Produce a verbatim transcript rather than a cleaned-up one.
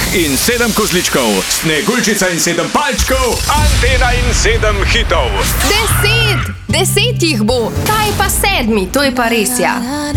in sedem kozličkov, Sneguljčica in sedem palčkov, Antena in sedem hitov. Deset! Deset jih bo! Ta je pa sedmi, to je pa res, ja.